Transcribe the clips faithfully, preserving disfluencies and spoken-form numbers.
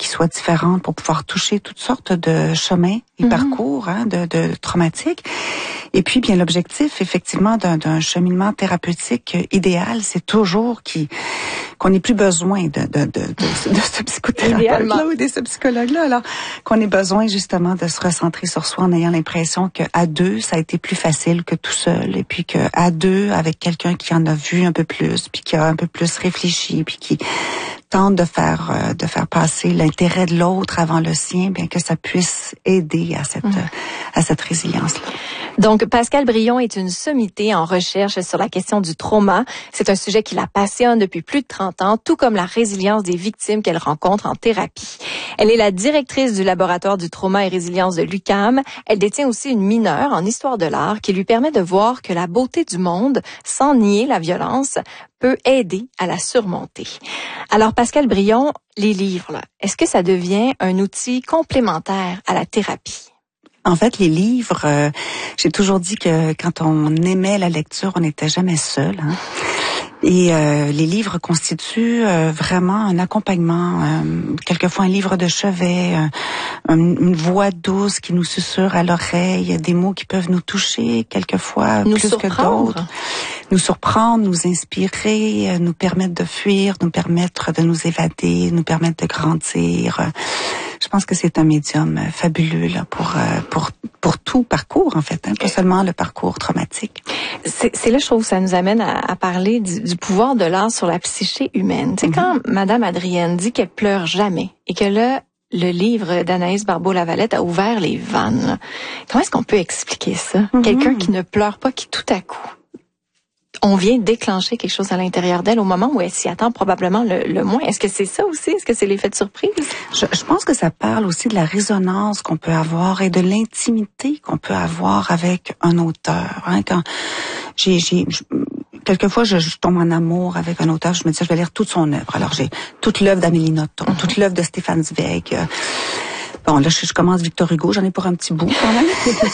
qui soient différentes pour pouvoir toucher toutes sortes de chemins et mm-hmm. parcours hein, de, de traumatiques. Et puis, bien, l'objectif, effectivement, d'un, d'un cheminement thérapeutique idéal, c'est toujours qui, qu'on n'ait plus besoin de, de, de, de, de ce psychothérapeute-là ou de ce psychologue-là. Alors, qu'on ait besoin, justement, de se recentrer sur soi en ayant l'impression qu'à deux, ça a été plus facile que tout seul. Et puis qu'à deux, avec quelqu'un qui en a vu un peu plus, puis qui a un peu plus réfléchi, puis qui tente de faire euh, de faire passer l'intérêt de l'autre avant le sien, bien que ça puisse aider à cette mmh. à cette résilience-là. Donc, Pascale Brion est une sommité en recherche sur la question du trauma. C'est un sujet qui la passionne depuis plus de trente ans, tout comme la résilience des victimes qu'elle rencontre en thérapie. Elle est la directrice du laboratoire du trauma et résilience de l'U Q A M. Elle détient aussi une mineure en histoire de l'art qui lui permet de voir que la beauté du monde, sans nier la violence, peut aider à la surmonter. Alors, Pascale Brion, les livres, là, est-ce que ça devient un outil complémentaire à la thérapie? En fait, les livres, euh, j'ai toujours dit que quand on aimait la lecture, on n'était jamais seul. Hein? Et euh, les livres constituent euh, vraiment un accompagnement, euh, quelquefois un livre de chevet, euh, une voix douce qui nous susurre à l'oreille, des mots qui peuvent nous toucher, quelquefois nous plus que d'autres, nous surprendre, nous inspirer, euh, nous permettre de fuir, nous permettre de nous évader, nous permettre de grandir. Je pense que c'est un médium fabuleux là pour pour pour tout parcours en fait, hein, pas seulement le parcours traumatique. C'est, c'est là je trouve que ça nous amène à, à parler du, du pouvoir de l'art sur la psyché humaine. Tu sais, mm-hmm. quand Madame Adrienne dit qu'elle pleure jamais et que là le livre d'Anaïs Barbeau-Lavalette a ouvert les vannes, comment est-ce qu'on peut expliquer ça? Mm-hmm. Quelqu'un qui ne pleure pas, qui tout à coup on vient déclencher quelque chose à l'intérieur d'elle au moment où elle s'y attend probablement le, le moins. Est-ce que c'est ça aussi? Est-ce que c'est l'effet de surprise? Je, je pense que ça parle aussi de la résonance qu'on peut avoir et de l'intimité qu'on peut avoir avec un auteur. Hein, quand j'ai, j'ai, je, quelquefois, je, je tombe en amour avec un auteur, je me dis, je vais lire toute son œuvre. Alors, j'ai toute l'œuvre d'Amélie Nothomb, mm-hmm. toute l'œuvre de Stéphane Zweig. Bon, là, je, je commence Victor Hugo, j'en ai pour un petit bout quand même.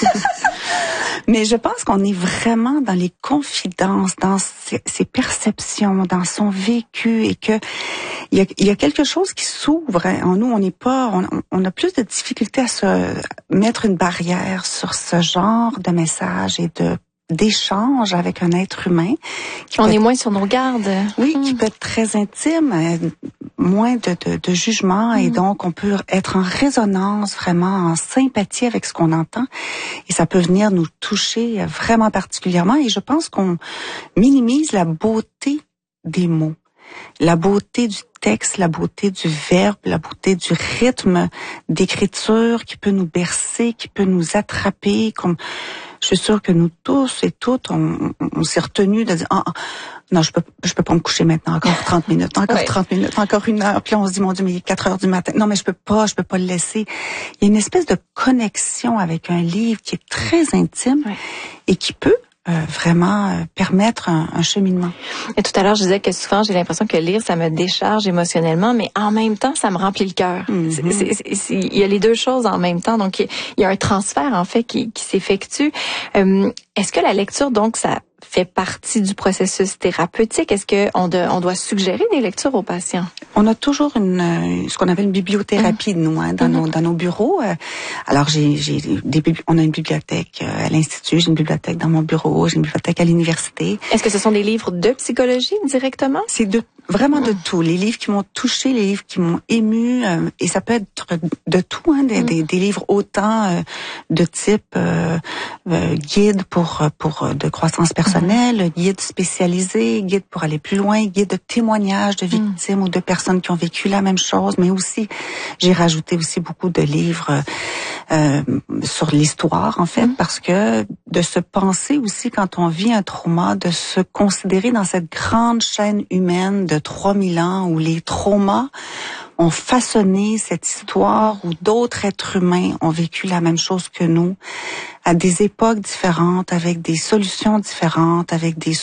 Mais je pense qu'on est vraiment dans les confidences, dans ses, ses perceptions, dans son vécu, et que il y a, il y a quelque chose qui s'ouvre en nous. On n'est pas, on, on a plus de difficulté à se mettre une barrière sur ce genre de message et de d'échange avec un être humain. On est être, moins sur nos gardes. Oui, mmh. qui peut être très intime, moins de, de, de jugement, mmh. et donc on peut être en résonance, vraiment en sympathie avec ce qu'on entend, et ça peut venir nous toucher vraiment particulièrement, et je pense qu'on minimise la beauté des mots, la beauté du texte, la beauté du verbe, la beauté du rythme d'écriture qui peut nous bercer, qui peut nous attraper, comme je suis sûre que nous tous et toutes, on, on, on s'est retenus de dire ah, non, je peux je peux pas me coucher maintenant, encore trente minutes, encore ouais. trente minutes, encore une heure. Puis on se dit, mon Dieu, mais il est quatre heures du matin. Non, mais je peux pas, je peux pas le laisser. Il y a une espèce de connexion avec un livre qui est très intime, ouais. et qui peut Euh, vraiment euh, permettre un, un cheminement. Et tout à l'heure, je disais que souvent, j'ai l'impression que lire, ça me décharge émotionnellement, mais en même temps, ça me remplit le cœur. Mm-hmm. C'est, c'est, c'est, il y a les deux choses en même temps, donc il y a un transfert, en fait, qui, qui s'effectue. Euh, est-ce que la lecture, donc, ça fait partie du processus thérapeutique? Est-ce qu'on on doit suggérer des lectures aux patients? On a toujours une, ce qu'on appelle une bibliothérapie, mmh. nous, hein, dans, mmh. nos, dans nos bureaux. Alors, j'ai, j'ai des, on a une bibliothèque à l'Institut, j'ai une bibliothèque dans mon bureau, j'ai une bibliothèque à l'université. Est-ce que ce sont des livres de psychologie directement? C'est de vraiment de tout. Les livres qui m'ont touché, les livres qui m'ont ému, euh, et ça peut être de tout, hein, des, mmh. des, des livres autant euh, de type euh, euh, guide pour pour de croissance personnelle, mmh. guide spécialisé, guide pour aller plus loin, guide de témoignages de victimes mmh. ou de personnes qui ont vécu la même chose, mais aussi j'ai rajouté aussi beaucoup de livres euh, sur l'histoire en fait, mmh. parce que de se penser aussi quand on vit un trauma, de se considérer dans cette grande chaîne humaine de trois mille ans où les traumas ont façonné cette histoire, où d'autres êtres humains ont vécu la même chose que nous, à des époques différentes, avec des solutions différentes, avec des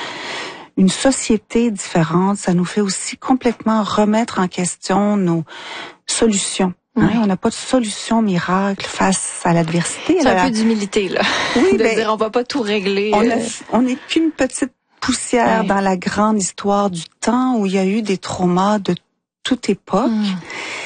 une société différente. Ça nous fait aussi complètement remettre en question nos solutions. Hein, oui. On n'a pas de solution miracle face à l'adversité. C'est un peu d'humilité, là. Oui, de ben, dire on va pas tout régler. On a, on n'est qu'une petite poussière ouais. dans la grande histoire du temps où il y a eu des traumas de toute époque. Mm.